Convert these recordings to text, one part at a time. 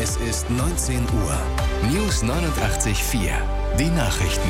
Es ist 19 Uhr. News 89.4. Die Nachrichten.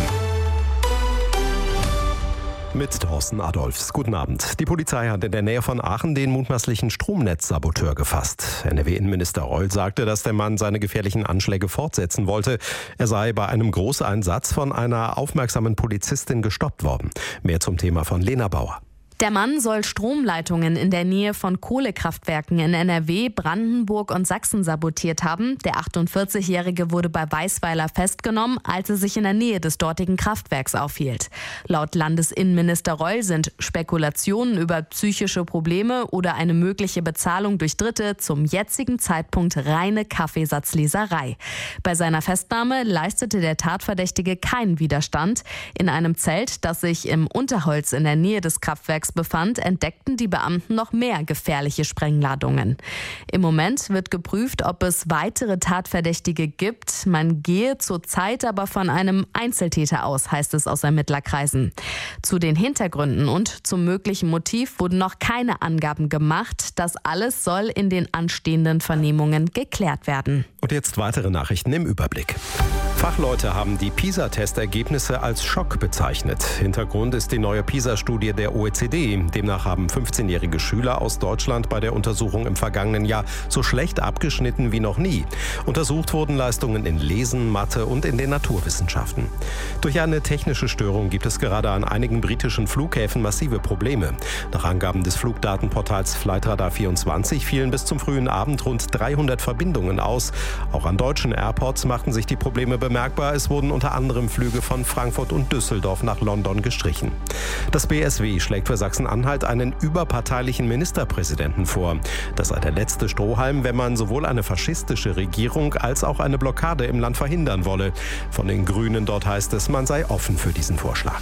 Mit Thorsten Adolfs. Guten Abend. Die Polizei hat in der Nähe von Aachen den mutmaßlichen Stromnetzsaboteur gefasst. NRW-Innenminister Reul sagte, dass der Mann seine gefährlichen Anschläge fortsetzen wollte. Er sei bei einem Großeinsatz von einer aufmerksamen Polizistin gestoppt worden. Mehr zum Thema von Lena Bauer. Der Mann soll Stromleitungen in der Nähe von Kohlekraftwerken in NRW, Brandenburg und Sachsen sabotiert haben. Der 48-Jährige wurde bei Weisweiler festgenommen, als er sich in der Nähe des dortigen Kraftwerks aufhielt. Laut Landesinnenminister Reul sind Spekulationen über psychische Probleme oder eine mögliche Bezahlung durch Dritte zum jetzigen Zeitpunkt reine Kaffeesatzleserei. Bei seiner Festnahme leistete der Tatverdächtige keinen Widerstand. In einem Zelt, das sich im Unterholz in der Nähe des Kraftwerks befand, entdeckten die Beamten noch mehr gefährliche Sprengladungen. Im Moment wird geprüft, ob es weitere Tatverdächtige gibt. Man gehe zurzeit aber von einem Einzeltäter aus, heißt es aus Ermittlerkreisen. Zu den Hintergründen und zum möglichen Motiv wurden noch keine Angaben gemacht. Das alles soll in den anstehenden Vernehmungen geklärt werden. Und jetzt weitere Nachrichten im Überblick. Fachleute haben die PISA-Testergebnisse als Schock bezeichnet. Hintergrund ist die neue PISA-Studie der OECD. Demnach haben 15-jährige Schüler aus Deutschland bei der Untersuchung im vergangenen Jahr so schlecht abgeschnitten wie noch nie. Untersucht wurden Leistungen in Lesen, Mathe und in den Naturwissenschaften. Durch eine technische Störung gibt es gerade an einigen britischen Flughäfen massive Probleme. Nach Angaben des Flugdatenportals Flightradar24 fielen bis zum frühen Abend rund 300 Verbindungen aus. Auch an deutschen Airports machten sich die Probleme bemerkbar. Es wurden unter anderem Flüge von Frankfurt und Düsseldorf nach London gestrichen. Das BSW schlägt für Sachsen-Anhalt einen überparteilichen Ministerpräsidenten vor. Das sei der letzte Strohhalm, wenn man sowohl eine faschistische Regierung als auch eine Blockade im Land verhindern wolle. Von den Grünen dort heißt es, man sei offen für diesen Vorschlag.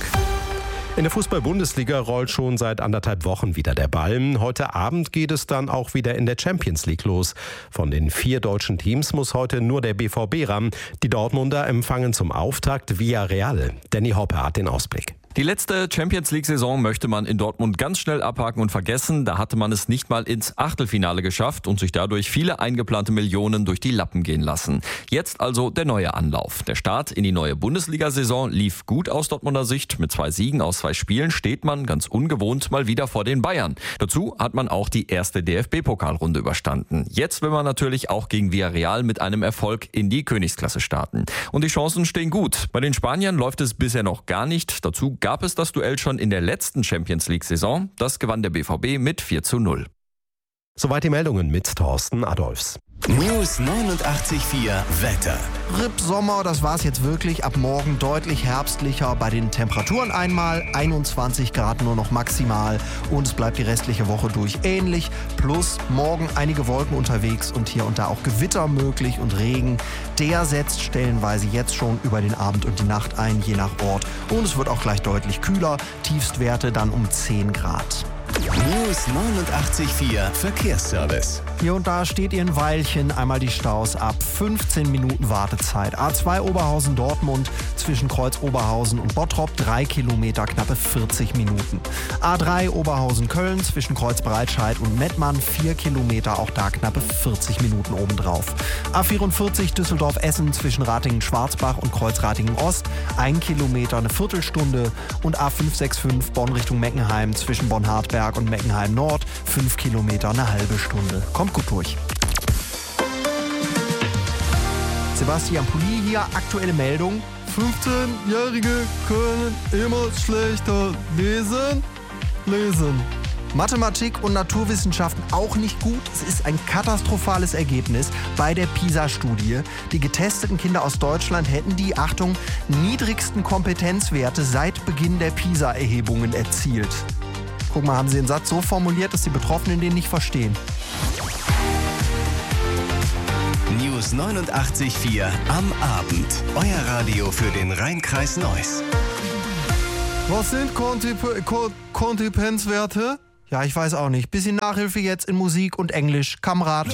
In der Fußball-Bundesliga rollt schon seit 1,5 Wochen wieder der Ball. Heute Abend geht es dann auch wieder in der Champions League los. Von den 4 deutschen Teams muss heute nur der BVB ran. Die Dortmunder empfangen zum Auftakt Villarreal. Danny Hoppe hat den Ausblick. Die letzte Champions-League-Saison möchte man in Dortmund ganz schnell abhaken und vergessen. Da hatte man es nicht mal ins Achtelfinale geschafft und sich dadurch viele eingeplante Millionen durch die Lappen gehen lassen. Jetzt also der neue Anlauf. Der Start in die neue Bundesliga-Saison lief gut aus Dortmunder Sicht. Mit 2 Siegen aus 2 Spielen steht man ganz ungewohnt mal wieder vor den Bayern. Dazu hat man auch die erste DFB-Pokalrunde überstanden. Jetzt will man natürlich auch gegen Villarreal mit einem Erfolg in die Königsklasse starten. Und die Chancen stehen gut. Bei den Spaniern läuft es bisher noch gar nicht. Dazu gab es das Duell schon in der letzten Champions-League-Saison. Das gewann der BVB mit 4:0. Soweit die Meldungen mit Thorsten Adolfs. News 89.4 Wetter. Sommer, das war's jetzt wirklich. Ab morgen deutlich herbstlicher. Bei den Temperaturen einmal 21 Grad nur noch maximal. Und es bleibt die restliche Woche durch ähnlich. Plus morgen einige Wolken unterwegs und hier und da auch Gewitter möglich und Regen. Der setzt stellenweise jetzt schon über den Abend und die Nacht ein, je nach Ort. Und es wird auch gleich deutlich kühler. Tiefstwerte dann um 10 Grad. News 89.4 Verkehrsservice. Hier und da steht ihr ein Weilchen, einmal die Staus ab. 15 Minuten Wartezeit. A2 Oberhausen-Dortmund zwischen Kreuz Oberhausen und Bottrop 3 Kilometer, knappe 40 Minuten. A3 Oberhausen-Köln zwischen Kreuz Breitscheid und Mettmann 4 Kilometer, auch da knappe 40 Minuten obendrauf. A44 Düsseldorf-Essen zwischen Ratingen-Schwarzbach und Kreuz Ratingen-Ost 1 Kilometer, eine Viertelstunde. Und A565 Bonn Richtung Meckenheim zwischen Bonn-Hartberg und Meckenheim Nord 5 Kilometer, eine halbe Stunde. Kommt gut durch. Sebastian Pulli hier, aktuelle Meldung. 15-Jährige können immer schlechter lesen. Mathematik und Naturwissenschaften auch nicht gut. Es ist ein katastrophales Ergebnis bei der PISA-Studie. Die getesteten Kinder aus Deutschland hätten die, Achtung, niedrigsten Kompetenzwerte seit Beginn der PISA-Erhebungen erzielt. Guck mal, haben sie den Satz so formuliert, dass die Betroffenen den nicht verstehen. News 89.4 am Abend. Euer Radio für den Rhein-Kreis Neuss. Was sind Kompetenzwerte? Ja, ich weiß auch nicht. Bisschen Nachhilfe jetzt in Musik und Englisch. Kamerad.